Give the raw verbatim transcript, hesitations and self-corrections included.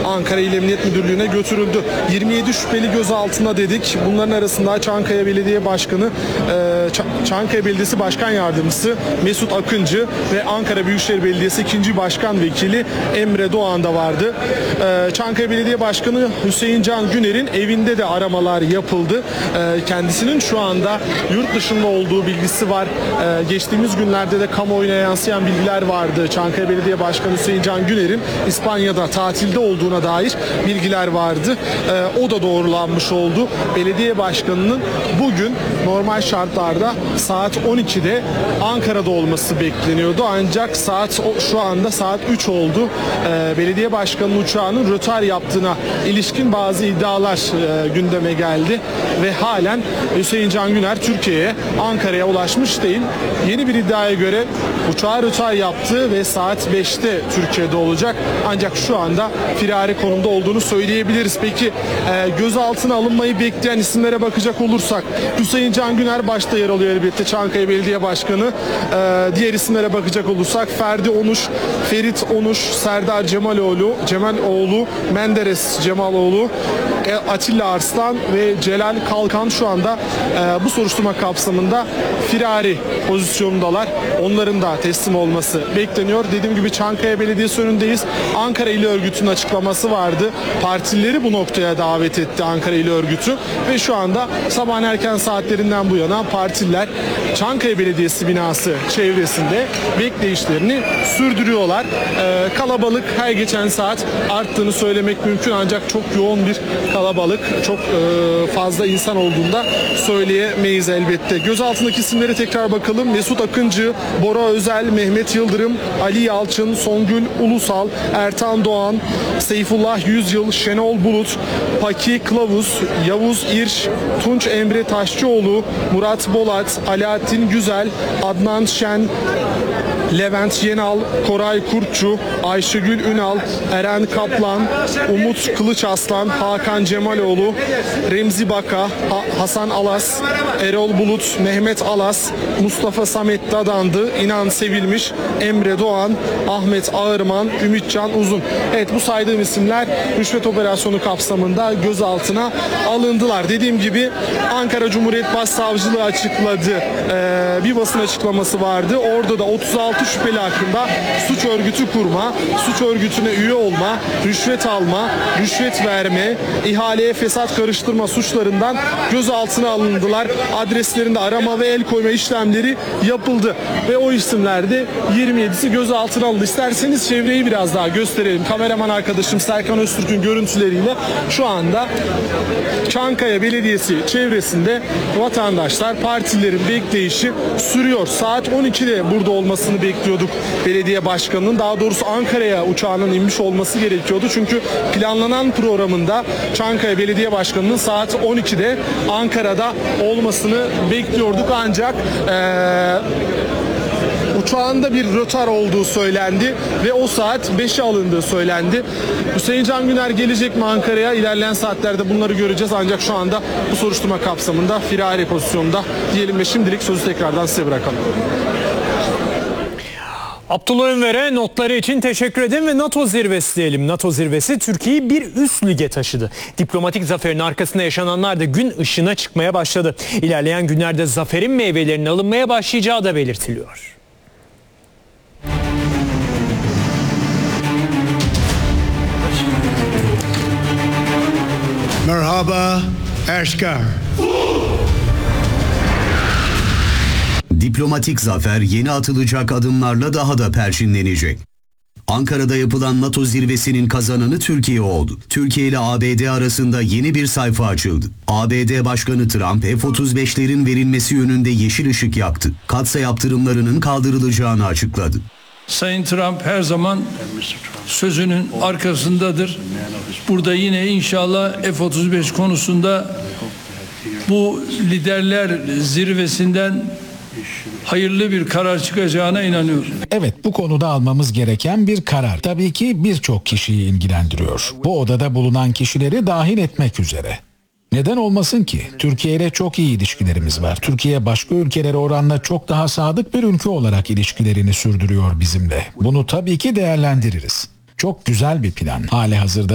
Ankara İl Emniyet Müdürlüğü'ne götürüldü. yirmi yedi şüpheli gözaltına dedik. Bunların arasında Çankaya Belediye Başkanı, Çankaya Belediyesi Başkan Yardımcısı Mesut Akıncı ve Ankara Büyükşehir Belediyesi ikinci Başkan Vekili Emre Doğan da vardı. Çankaya Belediye Başkanı Hüseyin Can Güner'in evinde de aramalar yapıldı. Kendisinin şu anda yurt dışında olduğu bilgisi var. Geçtiğimiz günlerde de kamuoyuna yansıyan bilgiler vardı. Çankaya Belediye Başkanı Hüseyin Can Güner'in İspanya'da tatilde olduğuna dair bilgiler vardı. O da doğrulanmış oldu. Belediye Başkanı'nın bugün normal şartlarda saat on ikide Ankara'da olması bekleniyordu. Ancak saat şu anda saat üç oldu. Belediye Başkanı'nın uçağının rötar yaptığına ilişkin bazı iddialar gündeme geldi ve halen Hüseyin Can Güner Türkiye'ye, Ankara'ya ulaşmış değil. Yeni bir iddiaya göre uçağı rötar yaptı ve saat beşte Türkiye'de olacak. Ancak şu anda firari konumda olduğunu söyleyebiliriz. Peki e, gözaltına alınmayı bekleyen isimlere bakacak olursak Hüseyin Can Güner başta yer alıyor elbette, Çankaya Belediye Başkanı. E, diğer isimlere bakacak olursak Ferdi Onuş, Ferit Onuş, Serdar Cemaloğlu, Cemaloğlu, Menderes Cemaloğlu, Atilla Arslan ve Celal Kalkan şu anda e, bu soruşturma kapsamında firari pozisyonundalar. Onların da teslim olması bekleniyor. Dediğim gibi Çankaya Belediyesi önündeyiz. Ankara İl Örgütü'nün açıklaması vardı. Partilileri bu noktaya davet etti Ankara İl Örgütü ve şu anda sabahın erken saatlerinden bu yana partililer Çankaya Belediyesi binası çevresinde bekleyişlerini sürdürüyorlar. Ee, kalabalık her geçen saat arttığını söylemek mümkün, ancak çok yoğun bir kalabalık, çok e, fazla insan olduğunda söyleyemeyiz elbette. Gözaltındaki isimlere tekrar bakalım. Mesut Akıncı, Bora Özel, Mehmet Yıldırım, Ali Yalçın, Songül Ulusal, Ertan Doğan, Seyfullah Yüzyıl, Şenol Bulut, Paki Kılavuz, Yavuz İrş, Tunç Emre Taşçıoğlu, Murat Bolat, Alaaddin Güzel, Adnan Şen, Levent Yenal, Koray Kurtçu, Ayşegül Ünal, Eren Kaplan, Umut Kılıçaslan, Hakan Cemaloğlu, Remzi Baka, ha- Hasan Alas, Erol Bulut, Mehmet Alas, Mustafa Samet Dadandı, İnan Sevilmiş, Emre Doğan, Ahmet Ağırman, Ümitcan Uzun. Evet, bu saydığım isimler rüşvet operasyonu kapsamında gözaltına alındılar. Dediğim gibi Ankara Cumhuriyet Başsavcılığı açıkladı. Ee, bir basın açıklaması vardı. Orada da otuz altı şüpheli hakkında suç örgütü kurma, suç örgütüne üye olma, rüşvet alma, rüşvet verme, ihaleye fesat karıştırma suçlarından gözaltına alındılar. Adreslerinde arama ve el koyma işlemleri yapıldı ve o isimlerde yirmi yedisi gözaltına alındı. İsterseniz çevreyi biraz daha gösterelim. Kameraman arkadaşım Serkan Öztürk'ün görüntüleriyle şu anda Çankaya Belediyesi çevresinde vatandaşlar, partilerin bekleyişi sürüyor. Saat on ikide burada olmasını bekliyorduk belediye başkanının. Daha doğrusu Ankara'ya uçağının inmiş olması gerekiyordu. Çünkü planlanan programında Çankaya Belediye Başkanı'nın saat on ikide Ankara'da olmasını bekliyorduk. Ancak ee, uçağında bir rötar olduğu söylendi ve o saat beşe alındığı söylendi. Hüseyin Can Güner gelecek mi Ankara'ya? İlerleyen saatlerde bunları göreceğiz, ancak şu anda bu soruşturma kapsamında firari pozisyonda diyelim ve şimdilik sözü tekrardan size bırakalım. Abdullah Ünver'e notları için teşekkür ederim ve NATO zirvesi diyelim. NATO zirvesi Türkiye'yi bir üst lige taşıdı. Diplomatik zaferin arkasında yaşananlar da gün ışığına çıkmaya başladı. İlerleyen günlerde zaferin meyvelerinin alınmaya başlayacağı da belirtiliyor. Merhaba, Aşkar. Diplomatik zafer yeni atılacak adımlarla daha da perçinlenecek. Ankara'da yapılan NATO zirvesinin kazananı Türkiye oldu. Türkiye ile A B D arasında yeni bir sayfa açıldı. A B D Başkanı Trump F otuz beşlerin verilmesi yönünde yeşil ışık yaktı. Katsa yaptırımlarının kaldırılacağını açıkladı. Sayın Trump her zaman sözünün arkasındadır. Burada yine inşallah F otuz beş konusunda bu liderler zirvesinden hayırlı bir karar çıkacağına inanıyorum. Evet, bu konuda almamız gereken bir karar. Tabii ki birçok kişiyi ilgilendiriyor. Bu odada bulunan kişileri dahil etmek üzere. Neden olmasın ki? Türkiye ile çok iyi ilişkilerimiz var. Türkiye başka ülkelere oranla çok daha sadık bir ülke olarak ilişkilerini sürdürüyor bizimle. Bunu tabii ki değerlendiririz. Çok güzel bir plan. Halihazırda